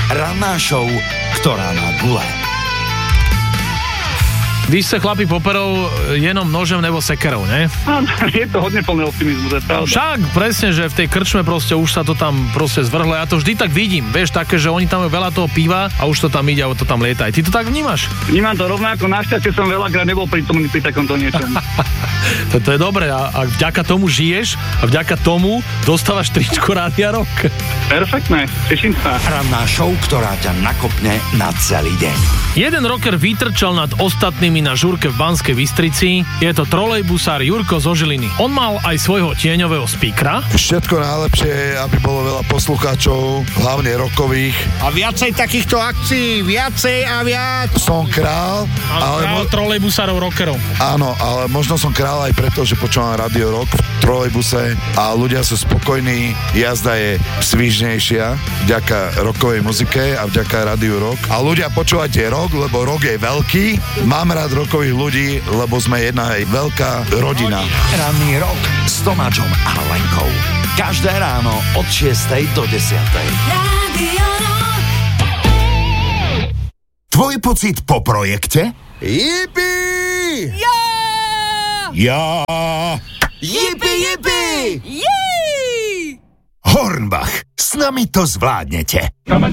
Ranná show, ktorá má gule. Vy ste chlapi poperov jenom nožem nebo sekerou, ne? Je to hodne plný optimizmus, je pravda. Však, presne, že v tej krčme proste už sa to tam proste zvrhlo. Ja to vždy tak vidím, vieš, také, že oni tam majú veľa toho piva a už to tam ide a to tam lieta. Aj ty to tak vnímaš? Vnímam to rovnako, našťastie som veľakrát nebol pri takomto niečom. To je dobré a vďaka tomu žiješ a vďaka tomu dostávaš tričko Rádia Rock. Perfektné, teším sa. Ranná show, ktorá ťa nakopne na celý deň. Jeden rocker vytrčal nad ostatnými na žúrke v Banskej Bystrici. Je to trolejbusár Jurko zo Žiliny. On mal aj svojho tieňového speakera. Všetko najlepšie, aby bolo veľa poslucháčov, hlavne rockových. A viacej takýchto akcií, viacej a viac. Som král, ale trolejbusárov rockerov. Áno, ale možno som král aj preto, že počúvam Radio Rock v trolejbuse a ľudia sú spokojní, jazda je svižnejšia vďaka rockovej muzike a vďaka Radio Rock. A ľudia počúvate rock, lebo rock je veľký. Mám rád rockových ľudí, lebo sme jedna aj veľká rodina. Ranný rok s Tomáčom a Lenkou. Každé ráno od 6 do 10. Radio Rock. Tvoj pocit po projekte? Jipi! Ja! Ja... Jipi, jipi! Jej! Hornbach, s nami to zvládnete.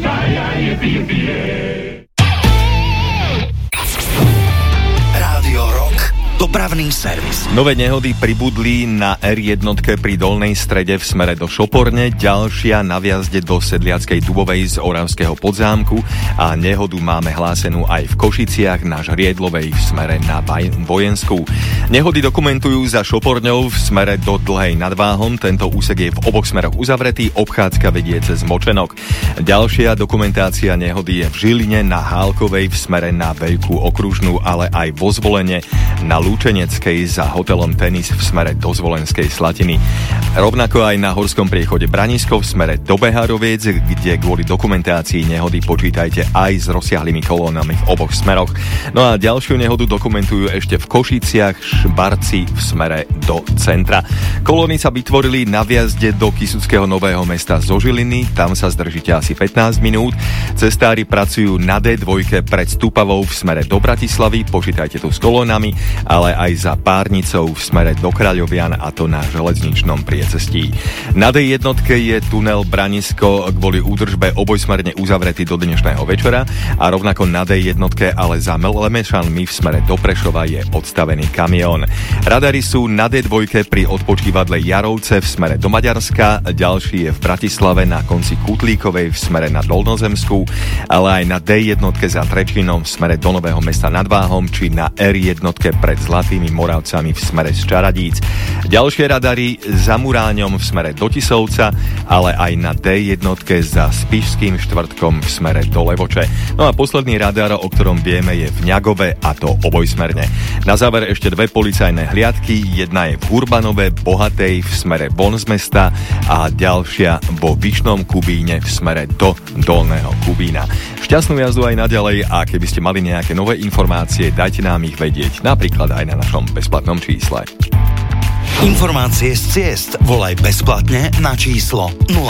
Rádio Rock. Dopravný servis. Nové nehody pribudli na R1 pri Dolnej Strede v smere do Šoporne, ďalšia na vjazde do Sedliackej Dubovej z Oravského Podzámku a nehodu máme hlásenú aj v Košiciach na Žriedlovej v smere na Vojenskú. Nehody dokumentujú za Šoporňou v smere do Dlhej nad Váhom, tento úsek je v oboch smeroch uzavretý, obchádzka vedie cez Močenok. Ďalšia dokumentácia nehody je v Žiline na Hálkovej v smere na Veľkú okružnú, ale aj vo Zvolene na Lúčeneckej za hotelom Tenis v smere do Zvolenskej Slatiny. Rovnako aj na horskom priechode Branisko v smere do Beharoviec, kde kvôli dokumentácii nehody počítajte aj s rozsiahlými kolónami v oboch smeroch. No a ďalšiu nehodu dokumentujú ešte v Košiciach, Šbarci v smere do centra. Kolóny sa vytvorili na vjazde do Kysuckého Nového Mesta zo Žiliny, tam sa zdržíte asi 15 minút. Cestári pracujú na D2 pred Stupavou v smere do Bratislavy, počítajte tu s kolónami, ale aj za Párnicou v smere do Kráľovian, a to na železničnom priecestí. Na D1 je tunel Branisko kvôli údržbe obojsmerne uzavretý do dnešného večera a rovnako na D1, ale za Lemešanmi v smere do Prešova je odstavený kamión. Radary sú na D2 pri odpočívadle Jarovce v smere do Maďarska, ďalší je v Bratislave na konci Kutlíkovej v smere na Dolnozemskú, ale aj na D1 za Trečinom v smere do Nového Mesta nad Váhom či na R1 pred Zlatými Moravcami v smere z Čaradíc. Ďalšie radary za Muráňom v smere do Tisovca, ale aj na D1 za Spišským Štvrtkom v smere do Levoče. No a posledný radar, o ktorom vieme, je v Ňagove, a to obojsmerne. Na záver ešte dve policajné hliadky, jedna je v Urbanove Bohatej v smere von z mesta a ďalšia vo Vyšnom Kubíne v smere do Dolného Kubína. Šťastnú jazdu aj naďalej a keby ste mali nejaké nové informácie, dajte nám ich vedieť, napríklad aj na našom bezplatnom čísle. Informácie z ciest volaj bezplatne na číslo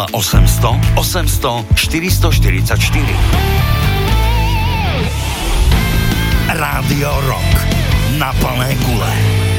0800 800 444. Rádio Rock na plné gule.